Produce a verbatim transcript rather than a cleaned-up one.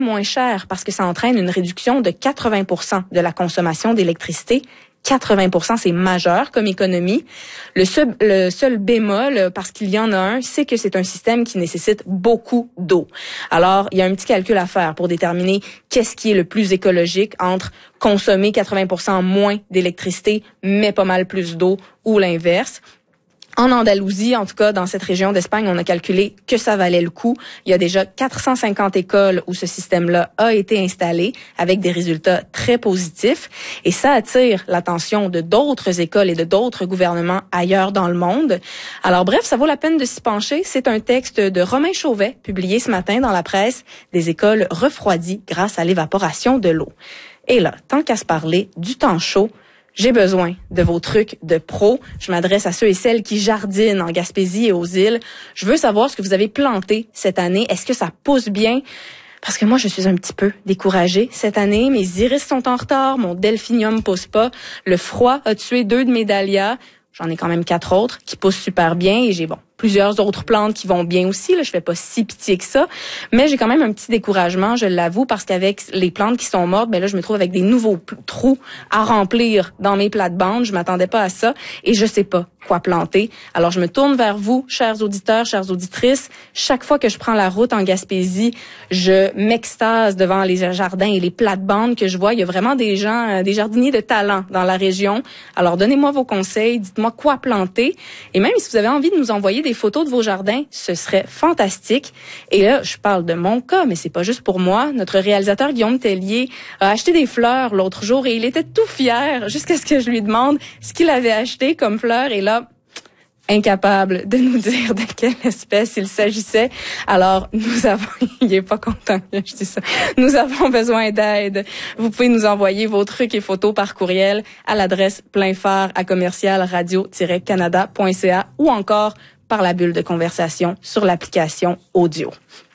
moins cher parce que ça entraîne une réduction de quatre-vingts pour cent de la consommation d'électricité. quatre-vingts pour cent, c'est majeur comme économie. Le seul, le seul bémol, parce qu'il y en a un, c'est que c'est un système qui nécessite beaucoup d'eau. Alors, il y a un petit calcul à faire pour déterminer qu'est-ce qui est le plus écologique entre consommer quatre-vingts pour cent moins d'électricité, mais pas mal plus d'eau, ou l'inverse. En Andalousie, en tout cas, dans cette région d'Espagne, on a calculé que ça valait le coup. Il y a déjà quatre cent cinquante écoles où ce système-là a été installé avec des résultats très positifs. Et ça attire l'attention de d'autres écoles et de d'autres gouvernements ailleurs dans le monde. Alors bref, ça vaut la peine de s'y pencher. C'est un texte de Romain Chauvet, publié ce matin dans la presse, des écoles refroidies grâce à l'évaporation de l'eau. Et là, tant qu'à se parler du temps chaud, j'ai besoin de vos trucs de pro. Je m'adresse à ceux et celles qui jardinent en Gaspésie et aux îles. Je veux savoir ce que vous avez planté cette année. Est-ce que ça pousse bien? Parce que moi, je suis un petit peu découragée cette année. Mes iris sont en retard, mon delphinium pousse pas. Le froid a tué deux de mes dahlias. J'en ai quand même quatre autres qui poussent super bien et j'ai bon plusieurs autres plantes qui vont bien aussi. Là, je fais pas si pitié que ça, mais j'ai quand même un petit découragement, je l'avoue, parce qu'avec les plantes qui sont mortes, ben là, je me trouve avec des nouveaux p- trous à remplir dans mes plates-bandes. Je m'attendais pas à ça et je sais pas quoi planter. Alors, je me tourne vers vous, chers auditeurs, chères auditrices. Chaque fois que je prends la route en Gaspésie, je m'extase devant les jardins et les plates-bandes que je vois. Il y a vraiment des gens, des jardiniers de talent dans la région. Alors, donnez-moi vos conseils, dites-moi quoi planter. Et même si vous avez envie de nous envoyer des photos de vos jardins, ce serait fantastique. Et là, je parle de mon cas, mais c'est pas juste pour moi. Notre réalisateur Guillaume Tellier a acheté des fleurs l'autre jour et il était tout fier jusqu'à ce que je lui demande ce qu'il avait acheté comme fleurs. Et là, incapable de nous dire de quelle espèce il s'agissait. Alors, nous avons, il est pas content que je dis ça. Nous avons besoin d'aide. Vous pouvez nous envoyer vos trucs et photos par courriel à l'adresse pleinphare à commercial radio tiret canada point c a ou encore par la bulle de conversation sur l'application audio.